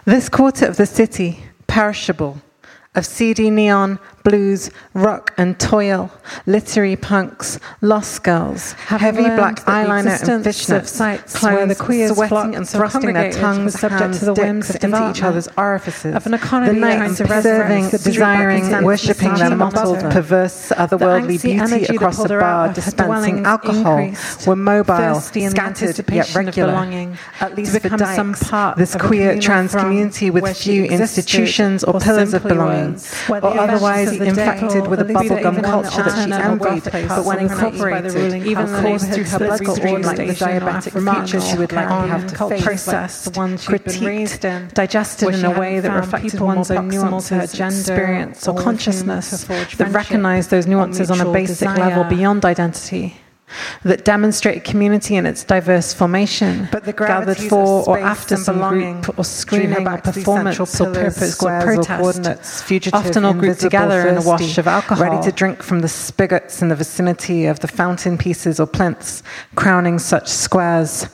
This quarter of the city, perishable, of seedy neon, blues, rock and toil, literary punks, lost girls, heavy black eyeliner and fishnets, where the queers sweating and thrusting their tongues, hands, dicks into each other's orifices, of an economy the night serving, desiring, worshipping their mottled, perverse, otherworldly beauty across a bar, dispensing alcohol, were mobile, scattered yet regular, at least for dykes, this queer trans community with few institutions or pillars of belonging, or otherwise infected with a bubblegum culture that she envied, but when incorporated, even coursed through her bloodstream like the diabetic future she would likely have to face, processed, critiqued, digested in a way that reflected one's own nuances, experience, or consciousness, that recognized those nuances on a basic level beyond identity, that demonstrated community in its diverse formation, but gathered for or after some group or screening or performance or purpose or protest, often all grouped together in a wash of alcohol, ready to drink from the spigots in the vicinity of the fountain pieces or plinths crowning such squares.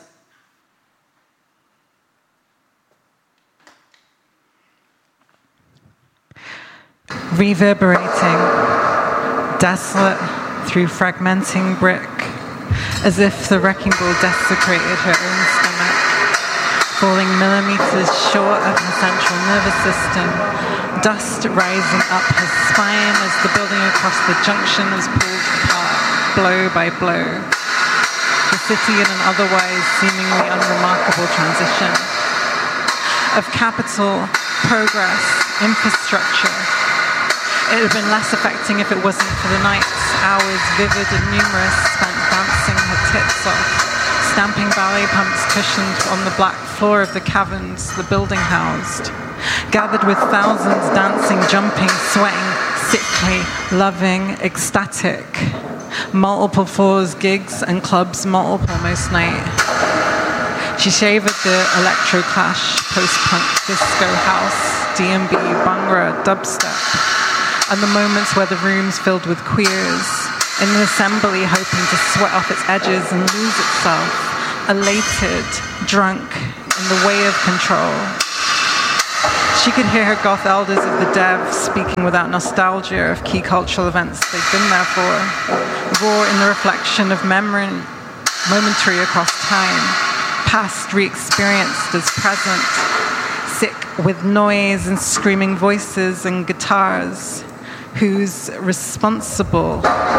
Reverberating, desolate through fragmenting brick, as if the wrecking ball desecrated her own stomach, falling millimeters short of her central nervous system, dust rising up her spine as the building across the junction was pulled apart, blow by blow. The city in an otherwise seemingly unremarkable transition of capital, progress, infrastructure. It had been less affecting if it wasn't for the nights, hours, vivid and numerous, spent dancing her tits off, stamping ballet pumps cushioned on the black floor of the caverns the building housed, gathered with thousands dancing, jumping, sweating, sickly, loving, ecstatic. Multiple floors, gigs and clubs, multiple most night. She savored the electro-clash, post-punk, disco, house, D&B, bhangra, dubstep, and the moments where the room's filled with queers, in an assembly hoping to sweat off its edges and lose itself, elated, drunk, in the way of control. She could hear her goth elders of the Dev speaking without nostalgia of key cultural events they'd been there for, roar in the reflection of memory, momentary across time, past re-experienced as present, sick with noise and screaming voices and guitars. Who's responsible?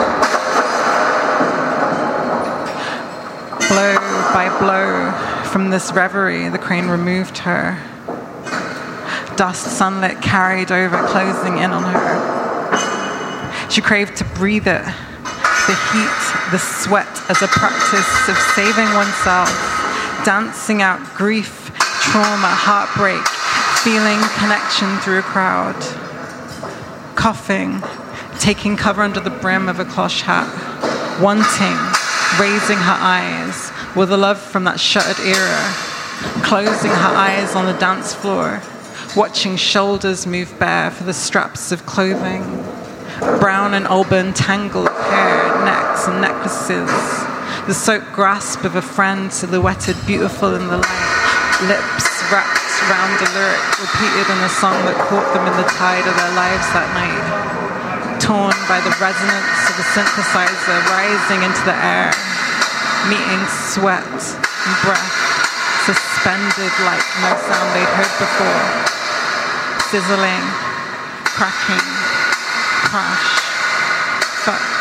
Blow by blow from this reverie, the crane removed her. Dust, sunlit, carried over, closing in on her. She craved to breathe it, the heat, the sweat as a practice of saving oneself, dancing out grief, trauma, heartbreak, feeling connection through a crowd. Coughing, taking cover under the brim of a cloche hat, wanting, raising her eyes with a love from that shuttered era, closing her eyes on the dance floor, watching shoulders move bare for the straps of clothing, brown and auburn tangle of hair, necks and necklaces, the soaked grasp of a friend silhouetted beautiful in the light, lips wrapped round a lyric repeated in a song that caught them in the tide of their lives that night, torn by the resonance of a synthesizer rising into the air, meeting sweat and breath, suspended like no sound they'd heard before, sizzling, cracking, crash, fuck.